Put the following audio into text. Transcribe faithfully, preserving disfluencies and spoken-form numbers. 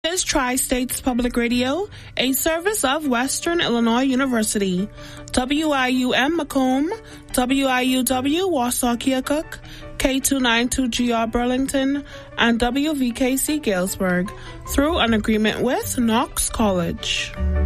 is Tri-States Public Radio, a service of Western Illinois University. W I U M Macomb, W I U W Wausau Keokuk, K two ninety-two G R Burlington, and W V K C Galesburg through an agreement with Knox College.